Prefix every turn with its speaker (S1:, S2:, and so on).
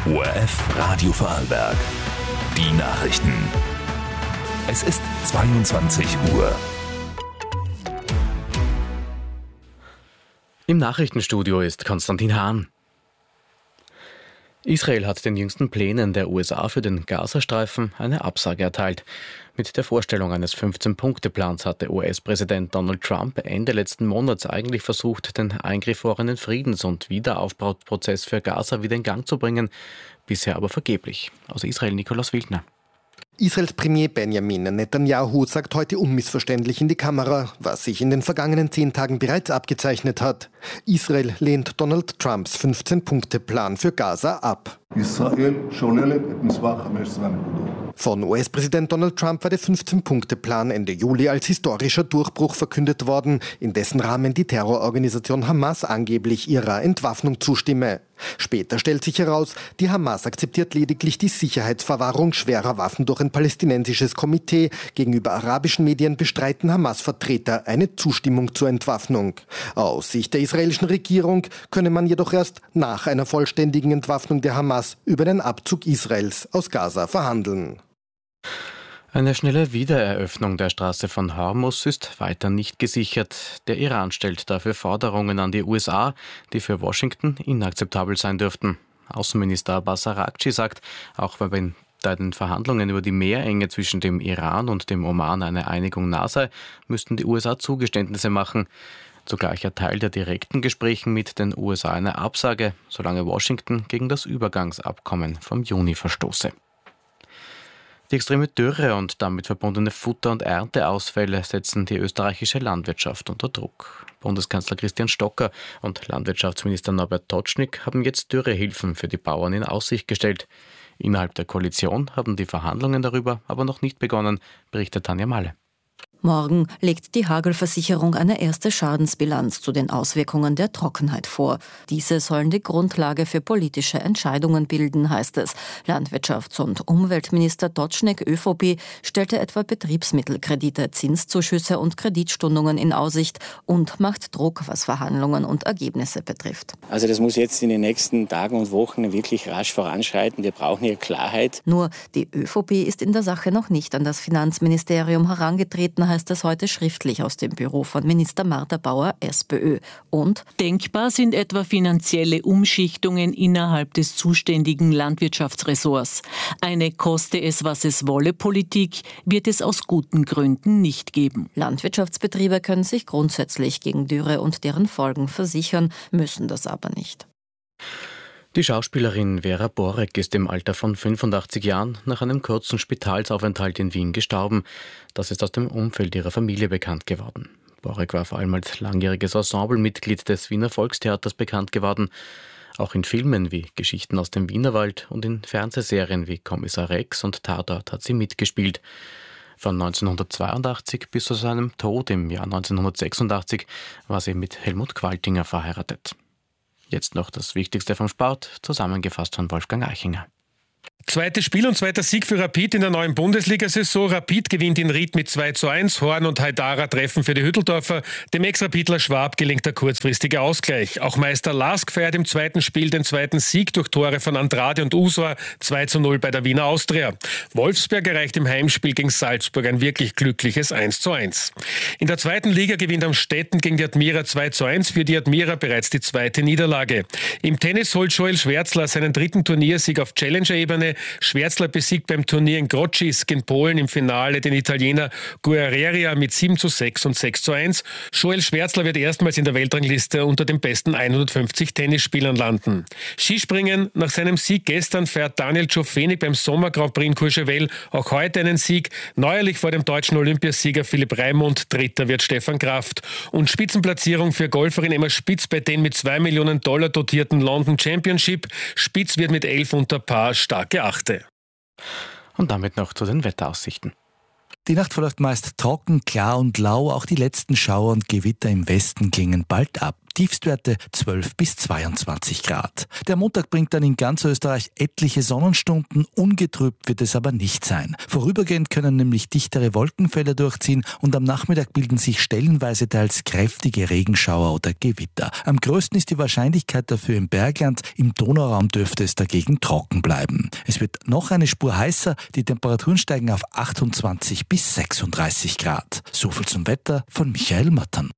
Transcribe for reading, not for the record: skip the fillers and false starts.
S1: ORF Radio Vorarlberg. Die Nachrichten. Es ist 22 Uhr.
S2: Im Nachrichtenstudio ist Konstantin Hahn. Israel hat den jüngsten Plänen der USA für den Gazastreifen eine Absage erteilt. Mit der Vorstellung eines 15-Punkte-Plans hatte US-Präsident Donald Trump Ende letzten Monats eigentlich versucht, den eingefrorenen Friedens- und Wiederaufbauprozess für Gaza wieder in Gang zu bringen, bisher aber vergeblich. Aus Israel Nikolaus Wildner.
S3: Israels Premier Benjamin Netanyahu sagt heute unmissverständlich in die Kamera, was sich in den vergangenen 10 Tagen bereits abgezeichnet hat. Israel lehnt Donald Trumps 15-Punkte-Plan für Gaza ab. Von US-Präsident Donald Trump war der 15-Punkte-Plan Ende Juli als historischer Durchbruch verkündet worden, in dessen Rahmen die Terrororganisation Hamas angeblich ihrer Entwaffnung zustimme. Später stellt sich heraus, die Hamas akzeptiert lediglich die Sicherheitsverwahrung schwerer Waffen durch ein palästinensisches Komitee. Gegenüber arabischen Medien bestreiten Hamas-Vertreter eine Zustimmung zur Entwaffnung. Aus Sicht der israelischen Regierung könne man jedoch erst nach einer vollständigen Entwaffnung der Hamas über den Abzug Israels aus Gaza verhandeln.
S2: Eine schnelle Wiedereröffnung der Straße von Hormuz ist weiter nicht gesichert. Der Iran stellt dafür Forderungen an die USA, die für Washington inakzeptabel sein dürften. Außenminister Abbas Araghchi sagt, auch wenn bei den Verhandlungen über die Meerenge zwischen dem Iran und dem Oman eine Einigung nah sei, müssten die USA Zugeständnisse machen. Zugleich erteilt er direkten Gesprächen mit den USA eine Absage, solange Washington gegen das Übergangsabkommen vom Juni verstoße. Die extreme Dürre und damit verbundene Futter- und Ernteausfälle setzen die österreichische Landwirtschaft unter Druck. Bundeskanzler Christian Stocker und Landwirtschaftsminister Norbert Totschnig haben jetzt Dürrehilfen für die Bauern in Aussicht gestellt. Innerhalb der Koalition haben die Verhandlungen darüber aber noch nicht begonnen, berichtet Tanja Malle.
S4: Morgen legt die Hagelversicherung eine erste Schadensbilanz zu den Auswirkungen der Trockenheit vor. Diese sollen die Grundlage für politische Entscheidungen bilden, heißt es. Landwirtschafts- und Umweltminister Totschnig ÖVP stellte etwa Betriebsmittelkredite, Zinszuschüsse und Kreditstundungen in Aussicht und macht Druck, was Verhandlungen und Ergebnisse betrifft.
S5: Also das muss jetzt in den nächsten Tagen und Wochen wirklich rasch voranschreiten. Wir brauchen hier Klarheit.
S4: Nur die ÖVP ist in der Sache noch nicht an das Finanzministerium herangetreten, heißt es heute schriftlich aus dem Büro von Minister Martha Bauer, SPÖ. Und
S6: denkbar sind etwa finanzielle Umschichtungen innerhalb des zuständigen Landwirtschaftsressorts. Eine koste es, was es wolle Politik wird es aus guten Gründen nicht geben.
S4: Landwirtschaftsbetriebe können sich grundsätzlich gegen Dürre und deren Folgen versichern, müssen das aber nicht.
S2: Die Schauspielerin Vera Borek ist im Alter von 85 Jahren nach einem kurzen Spitalsaufenthalt in Wien gestorben. Das ist aus dem Umfeld ihrer Familie bekannt geworden. Borek war vor allem als langjähriges Ensemblemitglied des Wiener Volkstheaters bekannt geworden. Auch in Filmen wie Geschichten aus dem Wienerwald und in Fernsehserien wie Kommissar Rex und Tatort hat sie mitgespielt. Von 1982 bis zu seinem Tod im Jahr 1986 war sie mit Helmut Qualtinger verheiratet. Jetzt noch das Wichtigste vom Sport, zusammengefasst von Wolfgang Eichinger.
S7: Zweites Spiel und zweiter Sieg für Rapid in der neuen Bundesliga-Saison. Rapid gewinnt in Ried mit 2:1. Horn und Haidara treffen für die Hütteldorfer. Dem Ex-Rapidler Schwab gelingt der kurzfristige Ausgleich. Auch Meister Lask feiert im zweiten Spiel den zweiten Sieg durch Tore von Andrade und Usor. 2:0 bei der Wiener Austria. Wolfsberg erreicht im Heimspiel gegen Salzburg ein wirklich glückliches 1:1. In der zweiten Liga gewinnt Amstetten gegen die Admira 2:1. Für die Admira bereits die zweite Niederlage. Im Tennis holt Joel Schwärzler seinen dritten Turniersieg auf Challenger-Ebene. Schwärzler besiegt beim Turnier in Grodzisk in Polen im Finale den Italiener Guerreria mit 7:6 und 6:1. Joel Schwärzler wird erstmals in der Weltrangliste unter den besten 150 Tennisspielern landen. Skispringen: Nach seinem Sieg gestern fährt Daniel Ciofenig beim Sommer Grand Prix in Courchevel auch heute einen Sieg. Neuerlich vor dem deutschen Olympiasieger Philipp Raimund. Dritter wird Stefan Kraft. Und Spitzenplatzierung für Golferin Emma Spitz bei den mit $2 Millionen dotierten London Championship. Spitz wird mit 11 unter Paar stark geachtet.
S2: Und damit noch zu den Wetteraussichten.
S8: Die Nacht verläuft meist trocken, klar und lau. Auch die letzten Schauer und Gewitter im Westen klingen bald ab. Tiefstwerte 12 bis 22 Grad. Der Montag bringt dann in ganz Österreich etliche Sonnenstunden, ungetrübt wird es aber nicht sein. Vorübergehend können nämlich dichtere Wolkenfelder durchziehen und am Nachmittag bilden sich stellenweise teils kräftige Regenschauer oder Gewitter. Am größten ist die Wahrscheinlichkeit dafür im Bergland, im Donauraum dürfte es dagegen trocken bleiben. Es wird noch eine Spur heißer, die Temperaturen steigen auf 28 bis 36 Grad. So viel zum Wetter von Michael Mattern.